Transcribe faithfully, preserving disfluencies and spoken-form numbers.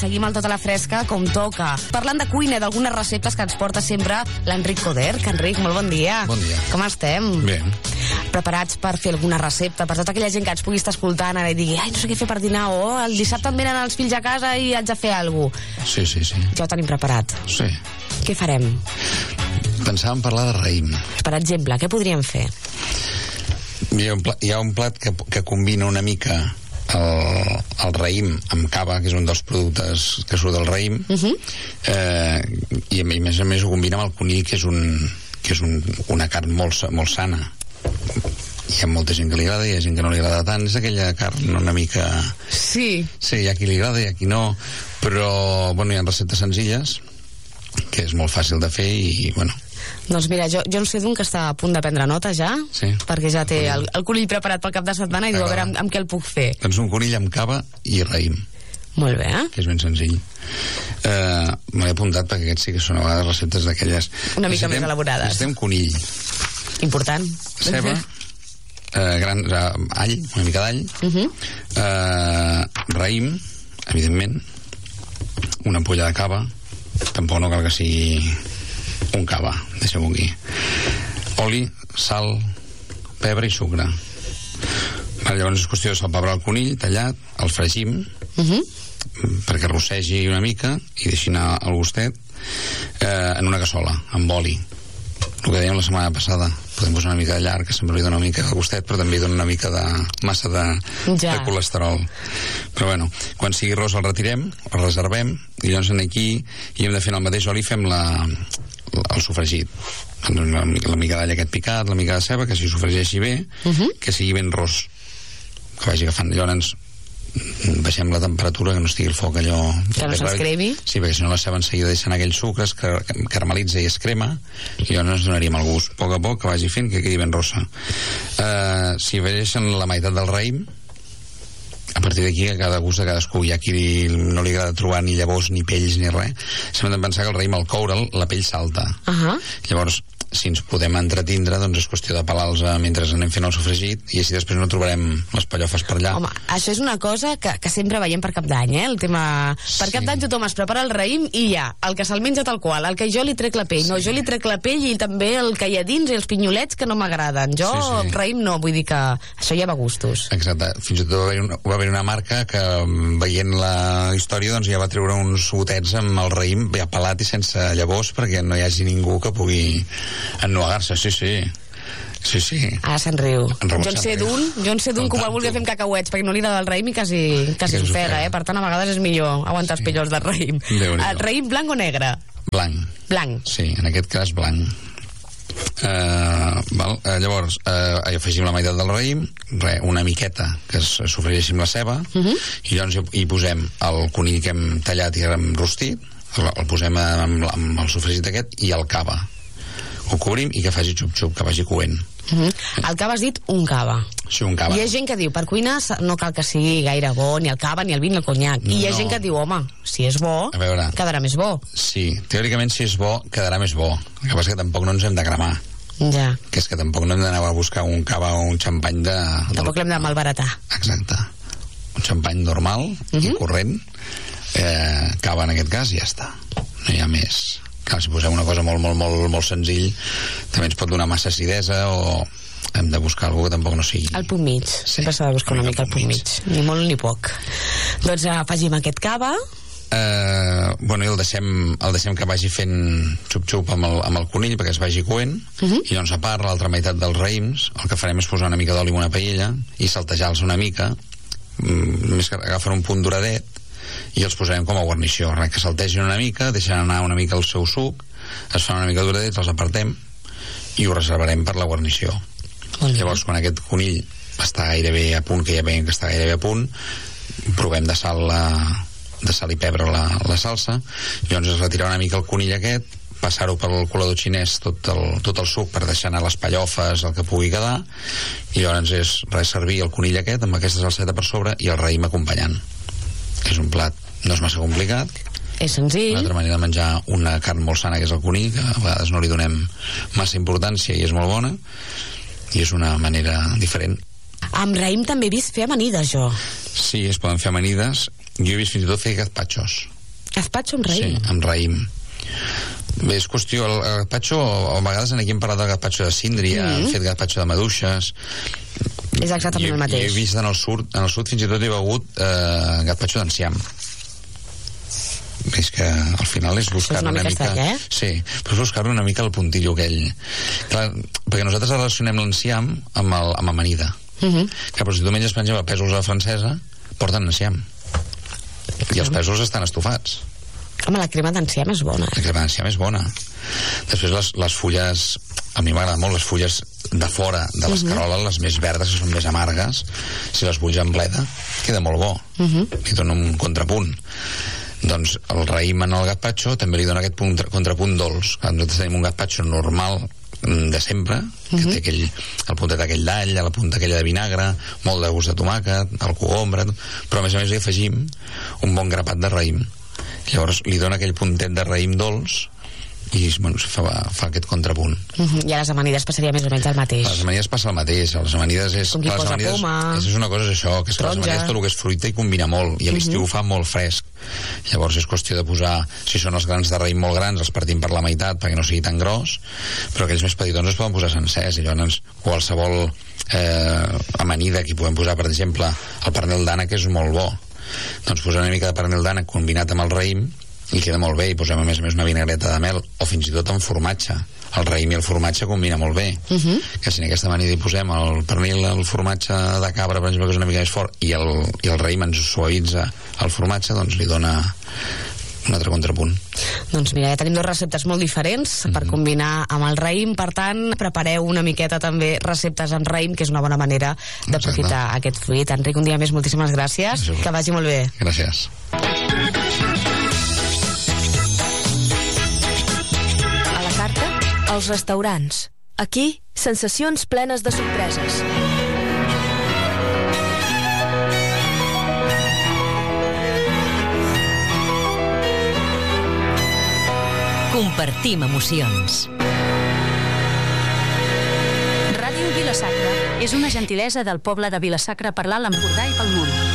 Seguim el Tot a la Fresca com toca. Parlant de cuina, d'algunes receptes que ens porta sempre l'Enric Coderch. Enric, molt bon dia. Bon dia. Com estem? Bé. Preparats per fer alguna recepta, per tota aquella gent que ens pugui estar escoltant ara i digui, ai, no sé què fer per dinar, o el dissabte em venen els fills a casa i haig de fer alguna cosa. Sí, sí, sí. Ja ho tenim preparat. Sí. Què farem? Pensàvem parlar de raïm. Per exemple, què podríem fer? Hi ha un plat, hi ha un plat que, que combina una mica el, el raïm amb cava, que és un dels productes que surt del raïm, uh-huh. eh, i a més a més ho combina amb el conill, que és, un, que és un, una carn molt, molt sana. Hi ha molta gent que li agrada, hi ha gent que no li agrada tant. És aquella carn una mica... Sí. Sí, hi ha qui li agrada, hi ha qui no, però bueno, hi ha receptes senzilles que és molt fàcil de fer i bueno... Doncs mira, jo, jo en sé d'un que està a punt de prendre nota ja, sí. perquè ja té el, el conill preparat pel cap de setmana i diu a veure amb, amb què el puc fer. Doncs un conill amb cava i raïm. Molt bé, eh? Que és ben senzill. Eh, me l'he apuntat perquè aquests sí que són a vegades receptes d'aquelles... Una mica més elaborades. Necessitem conill. Important. Ceba, eh, gran, eh, all, una mica d'all, uh-huh. eh, raïm, evidentment, una ampolla de cava, tampoc no cal que sigui un cava, deixem-ho aquí, oli, sal, pebre i sucre. Vale, llavors és qüestió de salpebrar el conill tallat, el fregim uh-huh. perquè rossegi una mica i deixi anar el gustet eh, en una cassola, amb oli. El que dèiem la setmana passada, podem posar una mica de llarg, que sempre li dona una mica de gustet, però també dona una mica de massa de, ja. de colesterol. Però bueno, quan sigui ros el retirem, el reservem, i llavors aquí i hem de fer en el mateix oli, fem la, la, el sofregit. La, la mica d'all aquest picat, la mica de ceba, que s'hi sofregeixi bé, uh-huh. que sigui ben ros, que vagi agafant. Llavors baixem la temperatura, que no estigui el foc allò... Que no s'escremi. Sí, perquè si no la ceba en seguida deixen aquells sucres, que caramelitza i es crema, i llavors ens donaríem el gust. A poc a poc, que vagi fent, que quedi ben rossa. Uh, si vegeixen la meitat del raïm, a partir d'aquí, a cada gust de cadascú, hi ha qui no li agrada trobar ni llavors, ni pells, ni res. S'hem de pensar que el raïm, al coure'l, la pell salta. Uh-huh. Llavors, si ens podem entretindre, doncs és qüestió de pelar-los mentre anem fent el sofregit i així després no trobarem les pallofes per allà. Home, això és una cosa que, que sempre veiem per Cap d'Any, eh? El tema... Per sí. Cap d'Any tothom es prepara el raïm i ja, el que se'l menja tal qual, el que jo li trec la pell, sí. no, jo li trec la pell i també el que hi ha dins i els pinyolets que no m'agraden. Jo, sí, sí. el raïm no, vull dir que això ja va a gustos. Exacte, fins i tot va haver una, va haver una marca que veient la història doncs ja va treure uns gotets amb el raïm ja pelat i sense llavors perquè no hi hagi ningú que pugui ennuegar-se, sí, sí. Sí, sí. Ah, se'n riu. Jo en sé d'un, jo en sé d'un que ho va voler fer amb cacauets perquè no li agrada el raïm i quasi, quasi s'ofega, eh? Per tant, a vegades és millor aguantar sí. els pillols del raïm. El raïm blanc o negre? Blanc. Blanc. Sí, en aquest cas blanc. Uh, val? Uh, llavors uh, afegim la meitat del raïm, re, una miqueta que es sofregeixi amb la ceba uh-huh. i llavors hi posem el conill que hem tallat i hem rostit, el, el posem amb, amb el sofregit aquest i el cava. Ho cobrim i que faci xup-xup, que vagi coent. Uh-huh. El cava has dit un cava. Sí, un cava. Hi ha gent que diu, per cuina no cal que sigui gaire bo, ni el cava, ni el vi, ni el conyac. I hi ha no. gent que diu, home, si és bo, veure, quedarà més bo. Sí, teòricament si és bo, quedarà més bo. El que passa és que tampoc no ens hem de cremar. Ja. Que és que tampoc no hem d'anar a buscar un cava o un xampany de... Tampoc l'hem de malbaratar. Exacte. Un xampany normal uh-huh. i corrent, eh, cava en aquest cas i ja està. No hi ha més... Clar, si posem una cosa molt, molt, molt, molt senzill també ens pot donar massa acidesa o hem de buscar alguna que tampoc no sigui... El punt mig, sí, sempre s'ha de buscar una mica el punt mig. mig ni molt ni poc. Doncs afegim aquest cava eh, bueno, i el deixem, el deixem que vagi fent xup-xup amb el, amb el conill perquè es vagi coent uh-huh. i llavors a part l'altra meitat dels raïms el que farem és posar una mica d'oli en una paella i saltejar-los una mica més que agafar un punt doradet i els posarem com a guarnició, que saltegin una mica, deixen anar una mica el seu suc, es fan una mica duradets, els apartem i ho reservarem per la guarnició. Bon, llavors quan aquest conill està gairebé a punt, que ja veiem que està gairebé a punt, provem de sal la, de sal i pebre la, la salsa, llavors es retira una mica el conill aquest, passar-ho pel colador xinès tot el, tot el suc per deixar anar les pallofes, el que pugui quedar, i llavors és res servir el conill aquest amb aquesta salseta per sobre i el raïm acompanyant. És un plat, no és massa complicat, és senzill. Una altra manera de menjar una carn molt sana que és el conill, que a vegades no li donem massa importància i és molt bona i és una manera diferent. Amb raïm també he vist fer amanides, jo. Sí, es poden fer amanides jo he vist fins i tot fer gazpachos. Gazpacho amb raïm? Sí, amb raïm. Bé, és qüestió, el gazpacho, a vegades aquí hem parlat del gazpacho de síndria, mm-hmm. hem fet gazpacho de maduixes. És exactament jo, el mateix. Jo he vist en el sud, en el sud fins i tot he begut eh, gazpacho d'enciam. És que al final és buscar és una, una mica... mica... Eh? Sí, però és buscar una mica el puntillo aquell. Clar, perquè nosaltres relacionem l'enciam amb, el, amb amanida. Mm-hmm. Que però si tu menges, per exemple, pèsols a la francesa, porten enciam. I els pèsols estan estofats. Home, la crema d'enciam és bona. La crema d'enciam és bona. Després les, les fulles, a mi m'agrada molt les fulles de fora de l'escarola, uh-huh. les més verdes, que són més amargues, si les bulls amb bleda, queda molt bo. Uh-huh. Li dona un contrapunt. Doncs el raïm en el gazpacho també li dona aquest punt, contrapunt dolç. Nosaltres tenim un gazpacho normal de sempre, que uh-huh. té aquell, el puntet aquell d'all, la punta aquella de vinagre, molt de gust de tomàquet, el cogombre, però a més a més li afegim un bon grapat de raïm. Llavors li dona aquell puntet de raïm dolç i bueno, fa, fa aquest contrapunt. Uh-huh. I a les amanides passaria més o menys el mateix. A les amanides passa el mateix. A les amanides és... Com qui posa amanides, poma... És, és una cosa és això, que és que les amanides tot el que és fruita i combina molt, i a l'estiu uh-huh. fa molt fresc. Llavors és qüestió de posar, si són els grans de raïm molt grans, els partim per la meitat perquè no sigui tan gros, però aquells més petitons es poden posar sencers, i llavors qualsevol eh, amanida que hi podem posar, per exemple, el pernil d'ànec és molt bo. Doncs posar una mica de pernil d'ànec combinat amb el raïm i queda molt bé, i posem a més a més una vinagreta de mel o fins i tot amb formatge. El raïm i el formatge combina molt bé. Uh-huh. Que si en aquesta amanida hi posem el pernil, el formatge de cabra, per exemple, que és una mica més fort, i el, i el raïm ens suavitza el formatge, doncs li dona un altre contrapunt. Doncs mira, ja tenim dues receptes molt diferents mm-hmm. per combinar amb el raïm, per tant prepareu una miqueta també receptes amb raïm, que és una bona manera d'aprofitar aquest fruit. Enric, un dia més, moltíssimes gràcies, gràcies. Que vagi molt bé. Gràcies. A la carta, els restaurants. Aquí, sensacions plenes de sorpreses. Compartim emocions. Ràdio Vila-sacra és una gentilesa del poble de Vila-sacra per l'Alt Empordà i pel món.